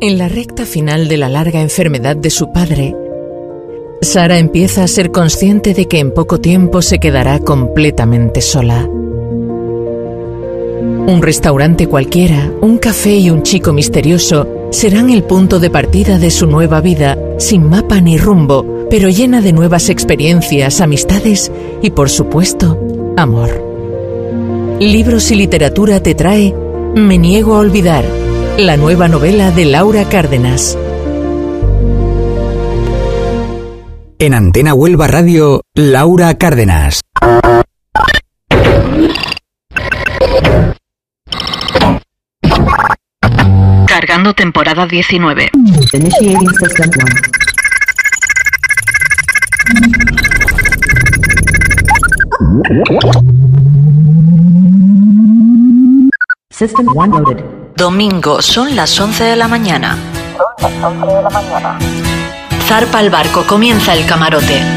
En la recta final de la larga enfermedad de su padre, Sara empieza a ser consciente de que en poco tiempo se quedará completamente sola. Un restaurante cualquiera, un café y un chico misterioso serán el punto de partida de su nueva vida, sin mapa ni rumbo, pero llena de nuevas experiencias, amistades y, por supuesto, amor. Libros y Literatura te trae Me niego a olvidar, la nueva novela de Laura Cárdenas. En Antena Huelva Radio, Laura Cárdenas. Cargando temporada 19. Initiating System 1. System 1 loaded. Domingo, son las 11 de la mañana. Zarpa el barco, comienza el camarote.